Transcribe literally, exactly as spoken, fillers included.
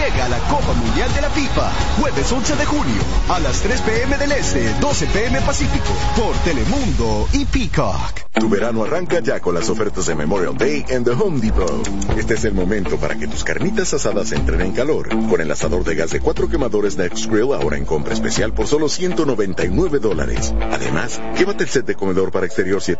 Llega la Copa Mundial de la FIFA, jueves once de junio, a las tres p m del Este, doce p m Pacífico, por Telemundo y Peacock. Tu verano arranca ya con las ofertas de Memorial Day en The Home Depot. Este es el momento para que tus carnitas asadas entren en calor. Con el asador de gas de cuatro quemadores Next Grill ahora en compra especial por solo ciento noventa y nueve dólares. Además, llévate el set de comedor para exterior siete